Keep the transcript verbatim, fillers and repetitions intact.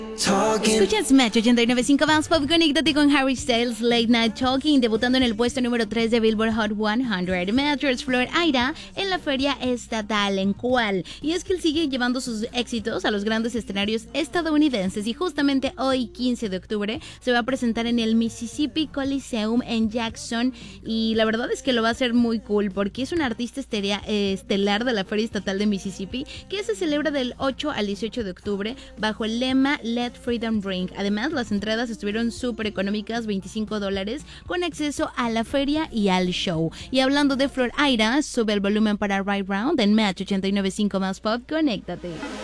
Escuchas Match ochenta y nueve punto cinco más Pop. Conéctate con Harry Styles, Late Night Talking, debutando en el puesto número tres de Billboard Hot cien. Mattress Florida en la feria estatal en cual. Y es que él sigue llevando sus éxitos a los grandes escenarios estadounidenses y justamente hoy, quince de octubre, se va a presentar en el Mississippi Coliseum en Jackson. Y la verdad es que lo va a hacer muy cool porque es un artista esteria, eh, estelar de la feria estatal de Mississippi que se celebra del ocho al dieciocho de octubre bajo el lema Let Freedom Ring. Además, las entradas estuvieron súper económicas, veinticinco dólares, con acceso a la feria y al show. Y hablando de Florida, sube el volumen para Right Round en Match ochenta y nueve punto cinco más Pop. Conéctate.